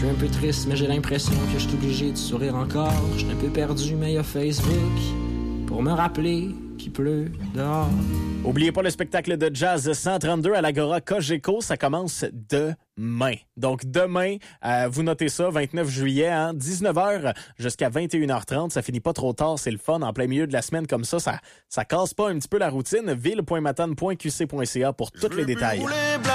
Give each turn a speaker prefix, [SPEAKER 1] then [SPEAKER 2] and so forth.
[SPEAKER 1] suis un peu triste, mais j'ai l'impression que je suis obligé de sourire encore. Je suis un peu perdu, mais il y a Facebook pour me rappeler qu'il pleut dehors.
[SPEAKER 2] Oubliez pas le spectacle de jazz 132 à l'Agora Cogeco, ça commence demain. Donc demain, vous notez ça, 29 juillet, hein, 19h jusqu'à 21h30, ça finit pas trop tard, c'est le fun, en plein milieu de la semaine comme ça casse pas un petit peu la routine. ville.matane.qc.ca pour tous les détails.